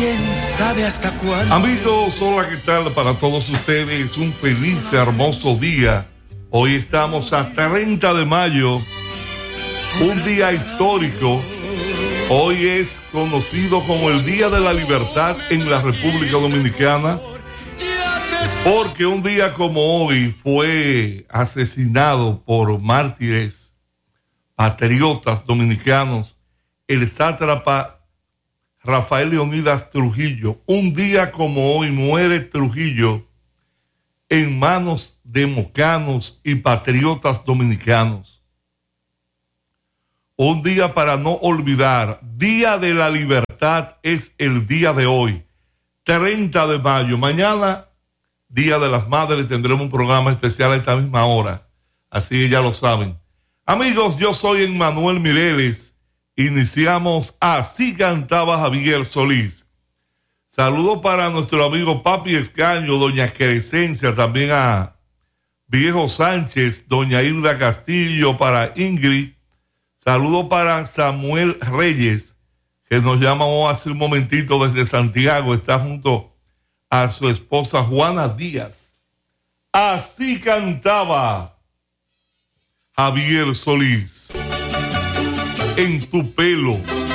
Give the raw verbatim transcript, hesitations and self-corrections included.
quién sabe hasta cuándo. Amigos, hola, ¿qué tal? Para todos ustedes, un feliz, hermoso día. Hoy estamos a treinta de mayo, un día histórico. Hoy es conocido como el Día de la Libertad en la República Dominicana, porque un día como hoy fue asesinado por mártires, patriotas dominicanos, el sátrapa Rafael Leonidas Trujillo. Un día como hoy muere Trujillo en manos de mocanos y patriotas dominicanos. Un día para no olvidar. Día de la Libertad es el día de hoy, treinta de mayo. Mañana, Día de las Madres, tendremos un programa especial a esta misma hora, así ya lo saben. Amigos, yo soy Emmanuel Mireles. Iniciamos Así Cantaba Javier Solís. Saludo para nuestro amigo Papi Escaño, doña Crescencia, también a Viejo Sánchez, doña Hilda Castillo, para Ingrid. Saludo para Samuel Reyes, que nos llamó hace un momentito desde Santiago. Está junto a su esposa Juana Díaz. Así cantaba Javier Solís. En tu pelo.